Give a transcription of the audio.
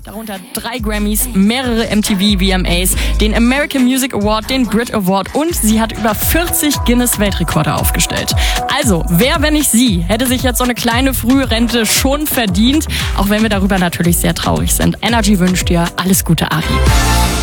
Darunter 3 Grammys, mehrere MTV VMAs, den American Music Award, den Brit Award und sie hat über 40 Guinness-Weltrekorde aufgestellt. Also, wer, wenn nicht sie, hätte sich jetzt so eine kleine frühe Rente schon verdient, auch wenn wir darüber natürlich sehr traurig sind. Energy wünscht dir alles Gute, Ari.